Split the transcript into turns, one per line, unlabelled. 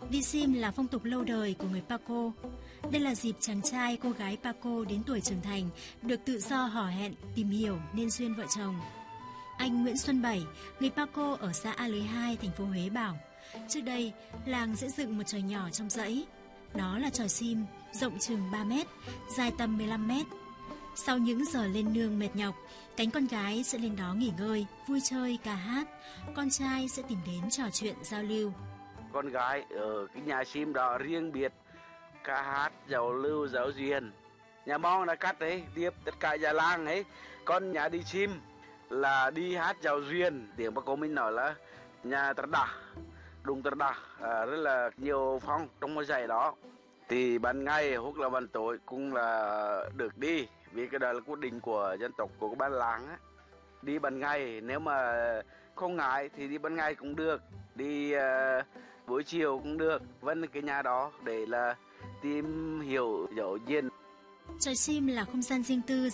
Đi sim là phong tục lâu đời của người Paco. Đây là dịp chàng trai cô gái Paco đến tuổi trưởng thành được tự do hò hẹn, tìm hiểu nên duyên vợ chồng. Anh Nguyễn Xuân Bảy, người Paco ở xã A Lưới 2, thành phố Huế bảo, trước đây làng sẽ dựng một chòi nhỏ trong dãy. Đó là chòi sim, rộng chừng 3 mét, dài tầm 15 mét. Sau những giờ lên nương mệt nhọc, cánh con gái sẽ lên đó nghỉ ngơi, vui chơi, ca hát. Con trai sẽ tìm đến trò chuyện, giao lưu.
Con gái ở cái nhà sim đó riêng biệt ca hát, giao lưu, giáo duyên. Nhà mong là cắt đấy, tiếp tất cả nhà làng ấy. Con nhà đi sim là đi hát giao duyên. Tiếng Paco mình nói là nhà tật đà, đùng tật đà, rất là nhiều phong trong một dãy đó. Thì ban ngày hoặc là ban tối cũng là được đi, vì cái đó là quyết định của dân tộc, của ban làng á. Đi ban ngày nếu mà không ngại thì đi ban ngày cũng được, đi buổi chiều cũng được, vẫn cái nhà đó để là tìm hiểu giáo duyên.
Chòi sim là không gian riêng tư